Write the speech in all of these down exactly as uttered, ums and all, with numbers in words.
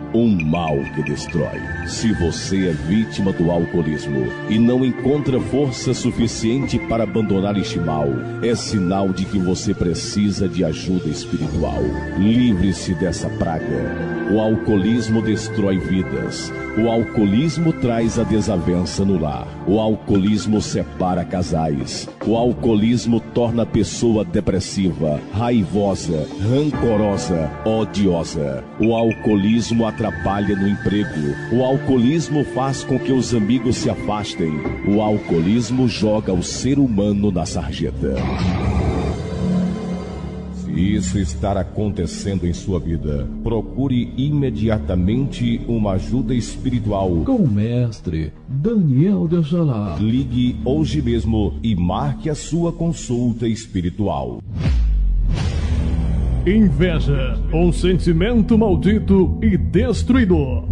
um mal que destrói. Se você é vítima do alcoolismo e não encontra força suficiente para abandonar este mal, é sinal de que você precisa de ajuda espiritual. Livre-se dessa praga. O alcoolismo destrói vidas. O alcoolismo traz a desavença no lar. O alcoolismo separa casais. O alcoolismo torna a pessoa depressiva, raivosa, rancorosa, odiosa. O alcoolismo atrapalha no emprego. O alcoolismo faz com que os amigos se afastem. O alcoolismo joga o ser humano na sarjeta. Se isso estar acontecendo em sua vida, procure imediatamente uma ajuda espiritual com o mestre Daniel de Oxalá. Ligue hoje mesmo e marque a sua consulta espiritual. Inveja, um sentimento maldito e destruidor.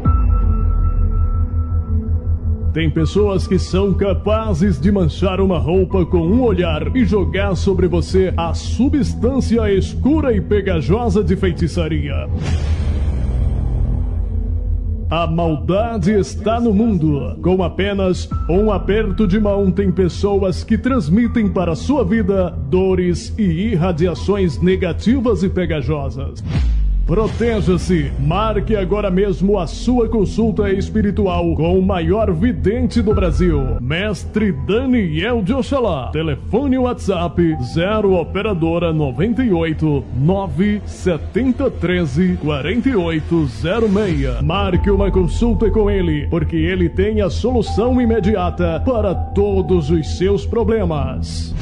Tem pessoas que são capazes de manchar uma roupa com um olhar e jogar sobre você a substância escura e pegajosa de feitiçaria. A maldade está no mundo. Com apenas um aperto de mão, tem pessoas que transmitem para a sua vida dores e irradiações negativas e pegajosas. Proteja-se. Marque agora mesmo a sua consulta espiritual com o maior vidente do Brasil, Mestre Daniel de Oxalá. Telefone WhatsApp zero operadora noventa e oito, nove setenta, treze, quarenta e oito zero seis. Marque uma consulta com ele, porque ele tem a solução imediata para todos os seus problemas.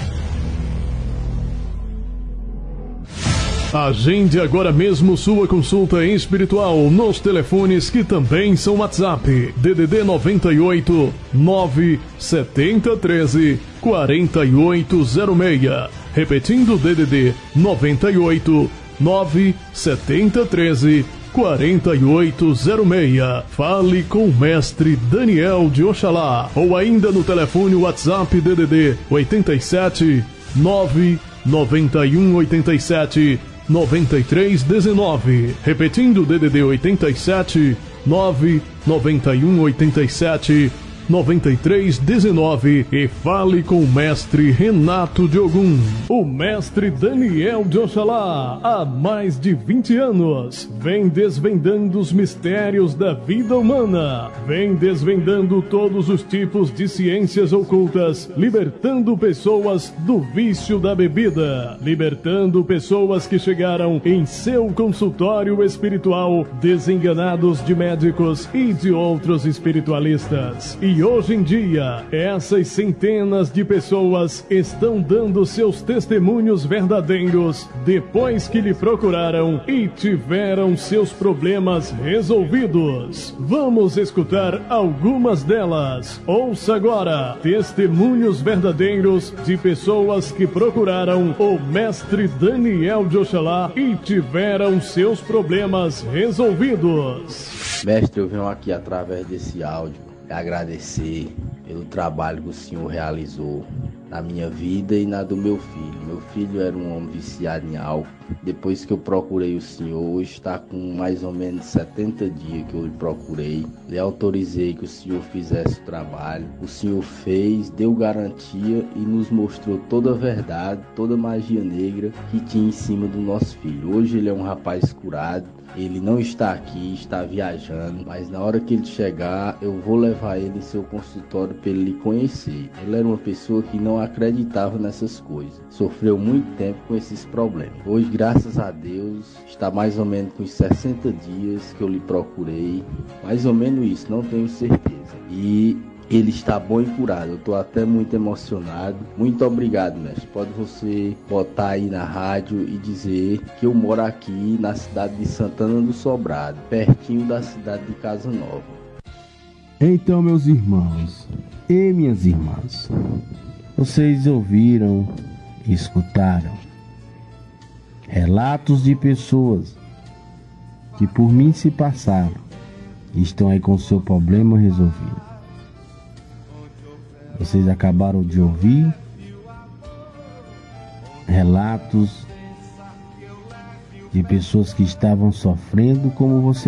Agende agora mesmo sua consulta espiritual nos telefones que também são WhatsApp. D D D noventa e oito, nove setenta, treze, quarenta e oito zero seis. Repetindo, D D D noventa e oito, nove setenta, treze, quarenta e oito zero seis. Fale com o mestre Daniel de Oxalá. Ou ainda no telefone WhatsApp D D D oitenta e sete, nove noventa e um, oitenta e sete, noventa e três dezenove. Repetindo, D D D oitenta e sete, nove noventa e um, oitenta e sete, noventa e três dezenove. E fale com o mestre Renato de Ogum. O mestre Daniel de Oxalá, há mais de vinte anos, vem desvendando os mistérios da vida humana, vem desvendando todos os tipos de ciências ocultas, libertando pessoas do vício da bebida, libertando pessoas que chegaram em seu consultório espiritual desenganados de médicos e de outros espiritualistas. E hoje em dia, essas centenas de pessoas estão dando seus testemunhos verdadeiros depois que lhe procuraram e tiveram seus problemas resolvidos. Vamos escutar algumas delas. Ouça agora testemunhos verdadeiros de pessoas que procuraram o mestre Daniel de Oxalá e tiveram seus problemas resolvidos. Mestre, eu venho aqui através desse áudio agradecer pelo trabalho que o senhor realizou na minha vida e na do meu filho. Meu filho era um homem viciado em álcool. Depois que eu procurei o senhor, hoje está com mais ou menos setenta dias que eu lhe procurei. Lhe autorizei que o senhor fizesse o trabalho. O senhor fez, deu garantia e nos mostrou toda a verdade, toda a magia negra que tinha em cima do nosso filho. Hoje ele é um rapaz curado. Ele não está aqui, está viajando, mas na hora que ele chegar, eu vou levar ele em seu consultório para ele lhe conhecer. Ele era uma pessoa que não acreditava nessas coisas, sofreu muito tempo com esses problemas. Hoje, graças a Deus, está mais ou menos com os sessenta dias que eu lhe procurei, mais ou menos isso, não tenho certeza. E ele está bom e curado. Eu estou até muito emocionado. Muito obrigado, mestre. Pode você botar aí na rádio e dizer que eu moro aqui na cidade de Santana do Sobrado, pertinho da cidade de Casa Nova. Então, meus irmãos e minhas irmãs, vocês ouviram e escutaram relatos de pessoas que por mim se passaram e estão aí com o seu problema resolvido. Vocês acabaram de ouvir relatos de pessoas que estavam sofrendo como você